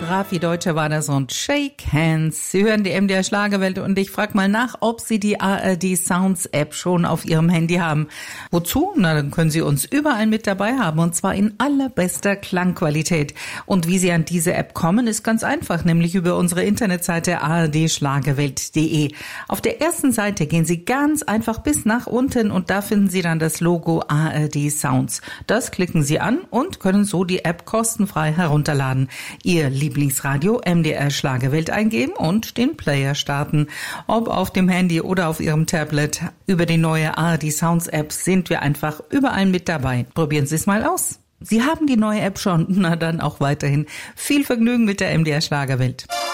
Raffi Deutscher war das und Shake Hands. Sie hören die MDR Schlagerwelt und ich frage mal nach, ob Sie die ARD Sounds App schon auf Ihrem Handy haben. Wozu? Na, dann können Sie uns überall mit dabei haben und zwar in allerbester Klangqualität. Und wie Sie an diese App kommen, ist ganz einfach, nämlich über unsere Internetseite ardschlagerwelt.de. Auf der ersten Seite gehen Sie ganz einfach bis nach unten und da finden Sie dann das Logo ARD Sounds. Das klicken Sie an und können so die App kostenfrei herunterladen. Ihr Lieblingsradio MDR Schlagerwelt eingeben und den Player starten. Ob auf dem Handy oder auf Ihrem Tablet, über die neue ARD Sounds App sind wir einfach überall mit dabei. Probieren Sie es mal aus. Sie haben die neue App schon, na dann auch weiterhin viel Vergnügen mit der MDR Schlagerwelt.